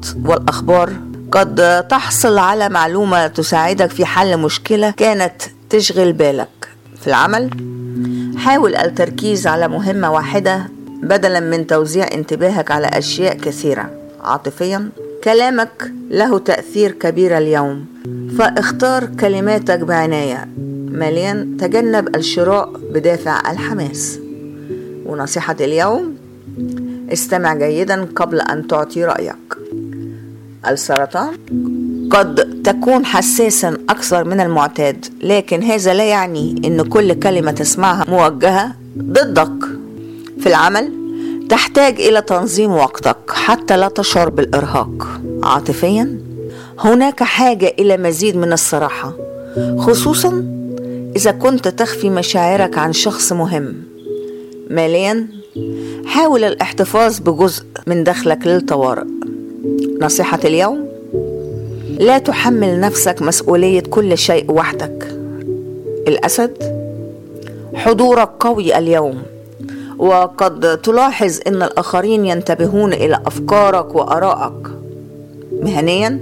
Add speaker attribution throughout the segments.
Speaker 1: والأخبار قد تحصل على معلومة تساعدك في حل مشكلة كانت تشغل بالك. في العمل حاول التركيز على مهمة واحدة بدلا من توزيع انتباهك على أشياء كثيرة. عاطفيا كلامك له تأثير كبير اليوم، فاختار كلماتك بعناية. ماليا تجنب الشراء بدافع الحماس. ونصيحة اليوم: استمع جيدا قبل أن تعطي رأيك. السرطان قد تكون حساسا أكثر من المعتاد، لكن هذا لا يعني أن كل كلمة تسمعها موجهة ضدك. في العمل تحتاج إلى تنظيم وقتك حتى لا تشعر بالإرهاق. عاطفيا هناك حاجة إلى مزيد من الصراحة، خصوصا إذا كنت تخفي مشاعرك عن شخص مهم. ماليا حاول الاحتفاظ بجزء من دخلك للطوارئ. نصيحة اليوم: لا تحمل نفسك مسؤولية كل شيء وحدك. الأسد حضورك قوي اليوم، وقد تلاحظ أن الآخرين ينتبهون إلى أفكارك وآرائك. مهنيا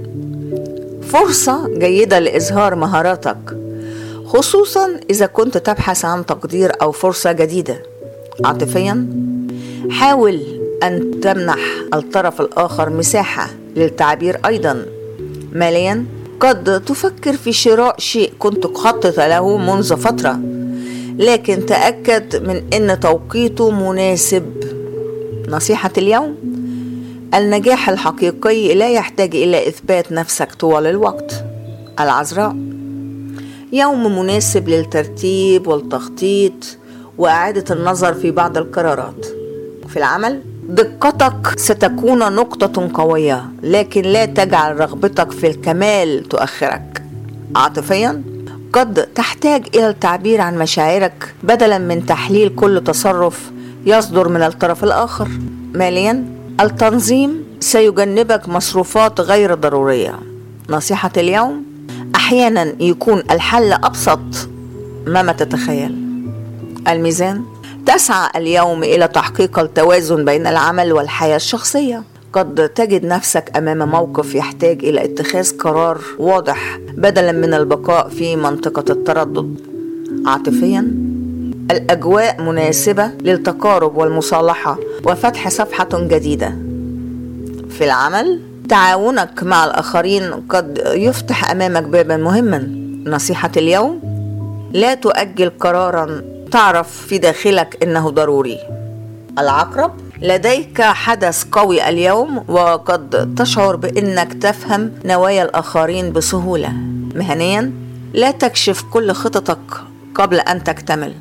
Speaker 1: فرصة جيدة لإظهار مهاراتك، خصوصا إذا كنت تبحث عن تقدير أو فرصة جديدة. عاطفيا حاول أن تمنح الطرف الآخر مساحة للتعبير أيضا. ماليا قد تفكر في شراء شيء كنت خطط له منذ فترة، لكن تأكد من أن توقيته مناسب. نصيحة اليوم: النجاح الحقيقي لا يحتاج إلى إثبات نفسك طوال الوقت. العذراء يوم مناسب للترتيب والتخطيط وإعادة النظر في بعض القرارات. في العمل دقتك ستكون نقطة قوية، لكن لا تجعل رغبتك في الكمال تؤخرك. عاطفيا قد تحتاج إلى التعبير عن مشاعرك بدلا من تحليل كل تصرف يصدر من الطرف الآخر. ماليا التنظيم سيجنبك مصروفات غير ضرورية. نصيحة اليوم: أحيانا يكون الحل أبسط مما تتخيل. الميزان تسعى اليوم إلى تحقيق التوازن بين العمل والحياة الشخصية. قد تجد نفسك أمام موقف يحتاج إلى اتخاذ قرار واضح بدلا من البقاء في منطقة التردد. عاطفيا الأجواء مناسبة للتقارب والمصالحة وفتح صفحة جديدة. في العمل تعاونك مع الآخرين قد يفتح أمامك بابا مهما. نصيحة اليوم: لا تؤجل قرارا تعرف في داخلك إنه ضروري. العقرب لديك حدث قوي اليوم، وقد تشعر بأنك تفهم نوايا الآخرين بسهولة. مهنيا لا تكشف كل خططك قبل أن تكتمل،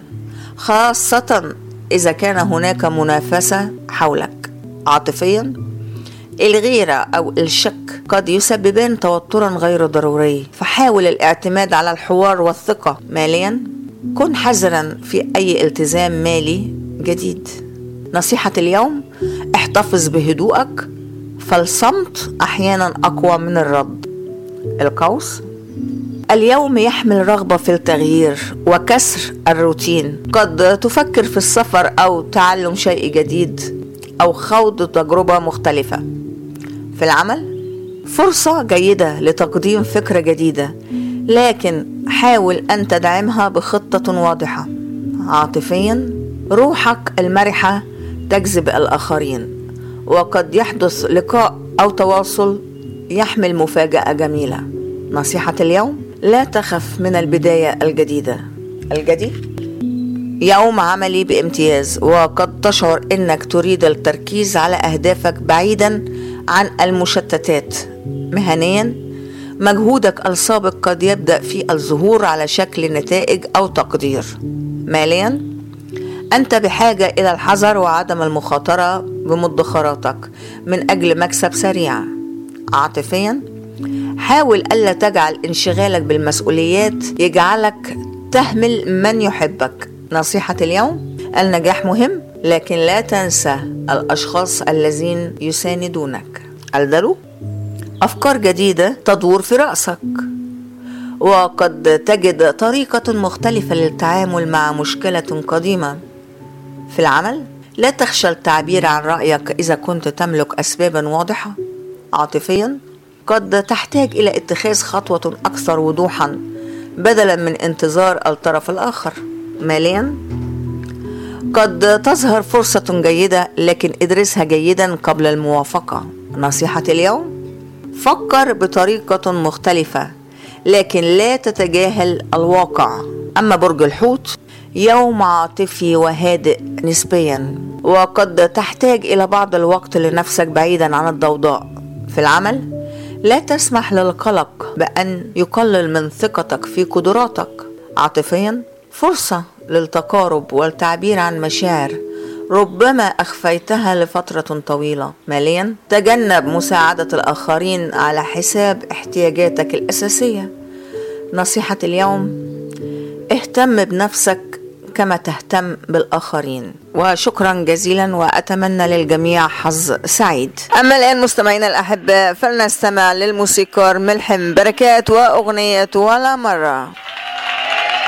Speaker 1: خاصة إذا كان هناك منافسة حولك. عاطفيا الغيرة أو الشك قد يسببان توترا غير ضروري، فحاول الاعتماد على الحوار والثقة. ماليا كن حذرا في أي التزام مالي جديد. نصيحة اليوم: احتفظ بهدوءك، فالصمت أحيانا أقوى من الرد. القوس اليوم يحمل رغبة في التغيير وكسر الروتين. قد تفكر في السفر أو تعلم شيء جديد أو خوض تجربة مختلفة. في العمل فرصة جيدة لتقديم فكرة جديدة، لكن حاول أن تدعمها بخطة واضحة. عاطفيا روحك المرحة تجذب الآخرين، وقد يحدث لقاء أو تواصل يحمل مفاجأة جميلة. نصيحة اليوم: لا تخف من البداية الجديدة. الجدي يوم عملي بامتياز، وقد تشعر أنك تريد التركيز على أهدافك بعيدا عن المشتتات. مهنيا مجهودك السابق قد يبدأ في الظهور على شكل نتائج أو تقدير. ماليا أنت بحاجة إلى الحذر وعدم المخاطرة بمدخراتك من أجل مكسب سريع. عاطفيا حاول ألا تجعل انشغالك بالمسؤوليات يجعلك تهمل من يحبك. نصيحة اليوم: النجاح مهم، لكن لا تنسى الأشخاص الذين يساندونك. الدلو أفكار جديدة تدور في رأسك، وقد تجد طريقة مختلفة للتعامل مع مشكلة قديمة. في العمل لا تخشى التعبير عن رأيك إذا كنت تملك أسبابا واضحة. عاطفيا قد تحتاج إلى اتخاذ خطوة أكثر وضوحا بدلا من انتظار الطرف الآخر. ماليا قد تظهر فرصة جيدة، لكن ادرسها جيدا قبل الموافقة. نصيحة اليوم: فكر بطريقة مختلفة لكن لا تتجاهل الواقع. أما برج الحوت، يوم عاطفي وهادئ نسبيا، وقد تحتاج إلى بعض الوقت لنفسك بعيدا عن الضوضاء. في العمل لا تسمح للقلق بأن يقلل من ثقتك في قدراتك. عاطفيا فرصة للتقارب والتعبير عن مشاعر ربما أخفيتها لفترة طويلة. ماليا تجنب مساعدة الآخرين على حساب احتياجاتك الأساسية. نصيحة اليوم: اهتم بنفسك كما تهتم بالآخرين. وشكرا جزيلا، وأتمنى للجميع حظ سعيد. أما الآن مستمعينا الأحباء، فلنستمع للموسيقار ملحم بركات وأغنية ولا مرة.